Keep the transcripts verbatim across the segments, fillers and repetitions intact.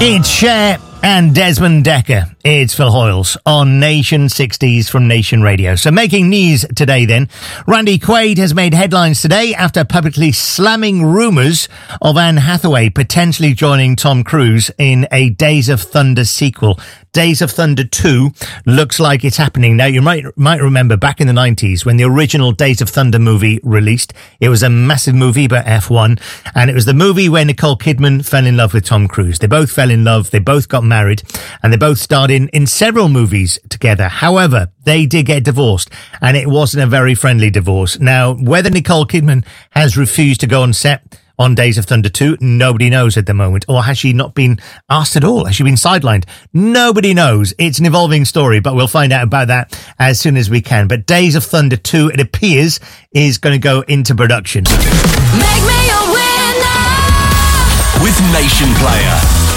It's Cher and Desmond Dekker. It's Phil Hoyles on Nation sixties from Nation Radio. So making news today then, Randy Quaid has made headlines today after publicly slamming rumours of Anne Hathaway potentially joining Tom Cruise in a Days of Thunder sequel. Days of Thunder two looks like it's happening. Now, you might might remember back in the nineties when the original Days of Thunder movie released. It was a massive movie about F one, and it was the movie where Nicole Kidman fell in love with Tom Cruise. They both fell in love, they both got married, and they both starred in, in several movies together. However, they did get divorced, and it wasn't a very friendly divorce. Now, whether Nicole Kidman has refused to go on set on Days of Thunder two, nobody knows at the moment. Or has she not been asked at all? Has she been sidelined? Nobody knows. It's an evolving story, but we'll find out about that as soon as we can. But Days of Thunder two, it appears, is going to go into production. Make me a winner with Nation Player.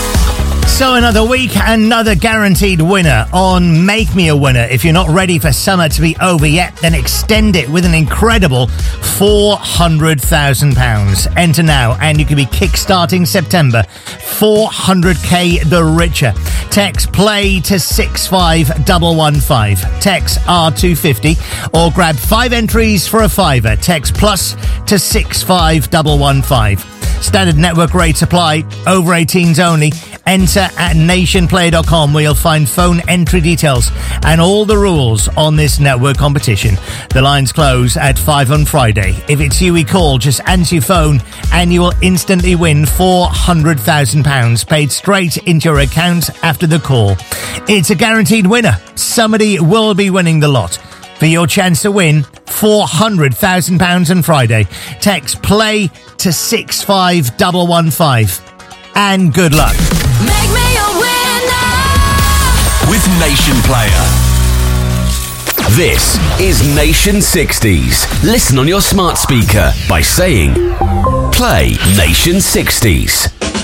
So another week, another guaranteed winner on Make Me a Winner. If you're not ready for summer to be over yet, then extend it with an incredible four hundred thousand pounds. Enter now and you can be kickstarting September four hundred k the richer. Text play to six five one one five. Text R two fifty or grab five entries for a fiver. Text plus to six five one one five. Standard network rates apply. Over eighteens only. Enter at nation player dot com where you'll find phone entry details and all the rules on this network competition. The lines close at five on Friday. If it's you we call, just answer your phone and you will instantly win four hundred thousand pounds paid straight into your account after the call. It's a guaranteed winner. Somebody will be winning the lot. For your chance to win four hundred thousand pounds on Friday, text play to six five one one five. And good luck. Make me a winner with Nation Player. This is Nation sixties. Listen on your smart speaker by saying play Nation sixties.